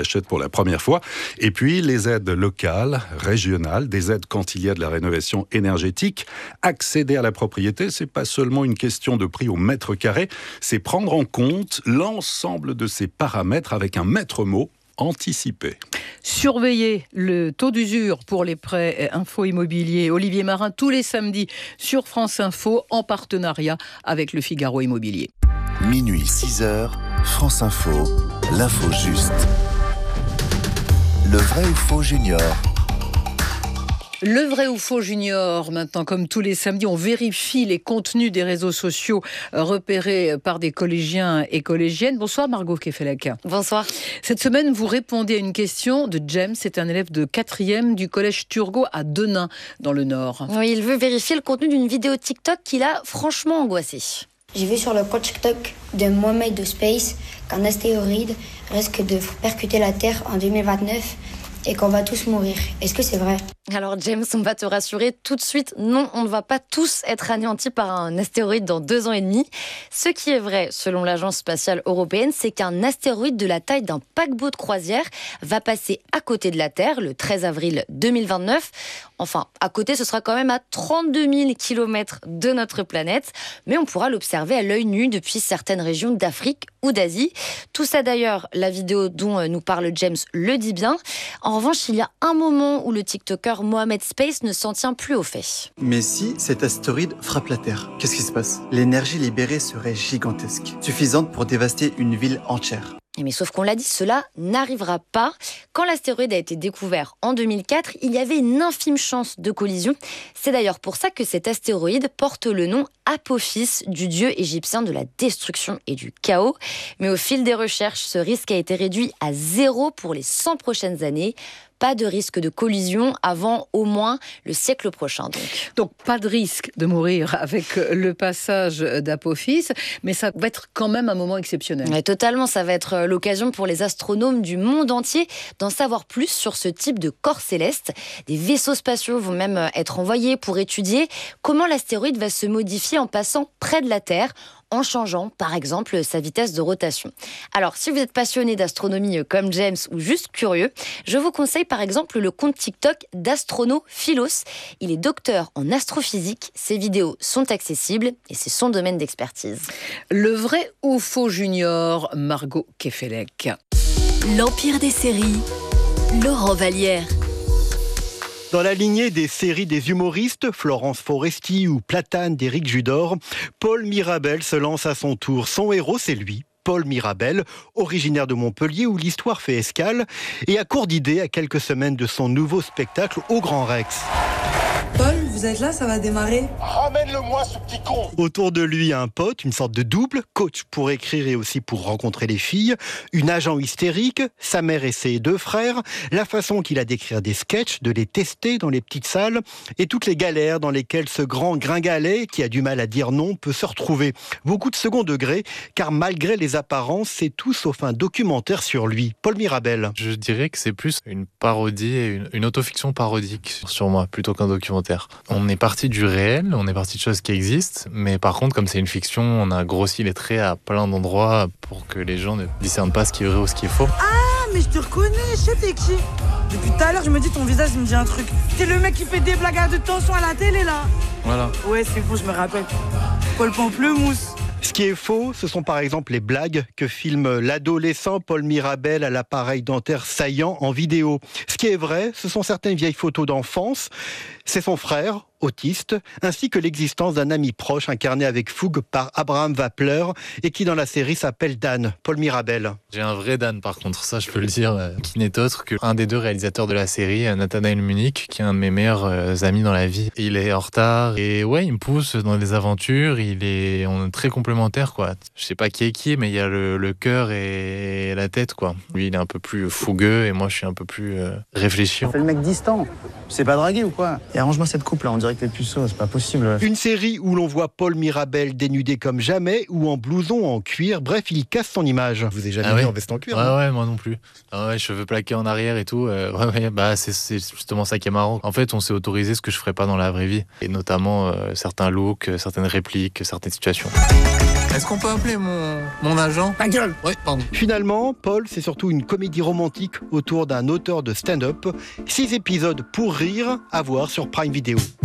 achète pour la première fois. Et puis les aides locales, régionales, des aides quand il y a de la rénovation énergétique. Accéder à la propriété, c'est pas seulement une question de prix au mètre carré, c'est prendre en compte l'ensemble de ces paramètres avec un maître mot: anticiper. Surveillez le taux d'usure pour les prêts info immobiliers. Olivier Marin, tous les samedis sur France Info, en partenariat avec le Figaro Immobilier. Minuit 6h, France Info, l'info juste. Le vrai ou faux junior. Le vrai ou faux junior, maintenant, comme tous les samedis, on vérifie les contenus des réseaux sociaux repérés par des collégiens et collégiennes. Bonsoir Margot Kefelec. Bonsoir. Cette semaine, vous répondez à une question de James, c'est un élève de 4e du collège Turgot à Denain, dans le Nord. Oui, il veut vérifier le contenu d'une vidéo TikTok qui l'a franchement angoissé. J'ai vu sur le compte TikTok de Mohamed de Space qu'un astéroïde risque de percuter la Terre en 2029 et qu'on va tous mourir. Est-ce que c'est vrai ? Alors James, on va te rassurer tout de suite, non, on ne va pas tous être anéantis par un astéroïde dans 2 ans et demi. Ce qui est vrai, selon l'Agence spatiale européenne, c'est qu'un astéroïde de la taille d'un paquebot de croisière va passer à côté de la Terre le 13 avril 2029. Enfin, à côté, ce sera quand même à 32 000 km de notre planète, mais on pourra l'observer à l'œil nu depuis certaines régions d'Afrique ou d'Asie. Tout ça d'ailleurs, la vidéo dont nous parle James le dit bien. En revanche, il y a un moment où le TikToker Mohamed Space ne s'en tient plus aux faits. Mais si cet astéroïde frappe la Terre, qu'est-ce qui se passe ? L'énergie libérée serait gigantesque, suffisante pour dévaster une ville entière. Mais sauf qu'on l'a dit, cela n'arrivera pas. Quand l'astéroïde a été découvert en 2004, il y avait une infime chance de collision. C'est d'ailleurs pour ça que cet astéroïde porte le nom Apophis, du dieu égyptien de la destruction et du chaos. Mais au fil des recherches, ce risque a été réduit à 0 pour les 100 prochaines années. Pas de risque de collision avant au moins le siècle prochain. Donc pas de risque de mourir avec le passage d'Apophis, mais ça va être quand même un moment exceptionnel. Ouais, totalement, ça va être l'occasion pour les astronomes du monde entier d'en savoir plus sur ce type de corps céleste. Des vaisseaux spatiaux vont même être envoyés pour étudier comment l'astéroïde va se modifier en passant près de la Terre, en changeant, par exemple, sa vitesse de rotation. Alors, si vous êtes passionné d'astronomie comme James ou juste curieux, je vous conseille par exemple le compte TikTok d'Astronophilos. Il est docteur en astrophysique, ses vidéos sont accessibles et c'est son domaine d'expertise. Le vrai ou faux junior, Margot Kefelec. L'Empire des séries, Laurent Vallière. Dans la lignée des séries des humoristes, Florence Foresti ou Platane d'Éric Judor, Paul Mirabel se lance à son tour. Son héros, c'est lui, Paul Mirabel, originaire de Montpellier où l'histoire fait escale et à court d'idées à quelques semaines de son nouveau spectacle au Grand Rex. Paul, vous êtes là, ça va démarrer. Ramène-le-moi, ce petit con. Autour de lui, un pote, une sorte de double, coach pour écrire et aussi pour rencontrer les filles, une agent hystérique, sa mère et ses 2 frères, la façon qu'il a d'écrire des sketchs, de les tester dans les petites salles et toutes les galères dans lesquelles ce grand gringalet, qui a du mal à dire non, peut se retrouver. Beaucoup de second degré, car malgré les apparences, c'est tout sauf un documentaire sur lui. Paul Mirabel. Je dirais que c'est plus une parodie et une autofiction parodique sur moi, plutôt qu'un documentaire. On est parti du réel, on est parti de choses qui existent, mais par contre, comme c'est une fiction, on a grossi les traits à plein d'endroits pour que les gens ne discernent pas ce qui est vrai ou ce qui est faux. Ah, mais je te reconnais, je sais t'es qui. Depuis tout à l'heure, je me dis ton visage, il me dit un truc. T'es le mec qui fait des blagues de tension à la télé, là. Voilà. Ouais, c'est faux, je me rappelle. Paul Pamplemousse. Ce qui est faux, ce sont par exemple les blagues que filme l'adolescent Paul Mirabel à l'appareil dentaire saillant en vidéo. Ce qui est vrai, ce sont certaines vieilles photos d'enfance. C'est son frère, autiste, ainsi que l'existence d'un ami proche incarné avec fougue par Abraham Wapler et qui dans la série s'appelle Dan, Paul Mirabel. J'ai un vrai Dan par contre, ça je peux le dire, qui n'est autre qu'un des 2 réalisateurs de la série, Nathanaël Munich, qui est un de mes meilleurs amis dans la vie. Il est en retard et ouais, il me pousse dans des aventures, on est très complémentaires quoi. Je sais pas qui est qui, mais il y a le cœur et la tête quoi. Lui il est un peu plus fougueux et moi je suis un peu plus réfléchi. On fait le mec distant, c'est pas dragué ou quoi ? Et arrange-moi cette coupe là, on dirait que les puceaux, c'est pas possible. Une série où l'on voit Paul Mirabel dénudé comme jamais ou en blouson en cuir, bref, il casse son image. Vous avez jamais vu en veste en cuir? Ouais, moi non plus. Ah ouais, cheveux plaqués en arrière et tout. C'est justement ça qui est marrant. En fait, on s'est autorisé ce que je ferais pas dans la vraie vie. Et notamment certains looks, certaines répliques, certaines situations. Est-ce qu'on peut appeler mon agent? Ta gueule! Oui, pardon. Finalement, Paul, c'est surtout une comédie romantique autour d'un auteur de stand-up. 6 épisodes pour rire, à voir sur Prime Video.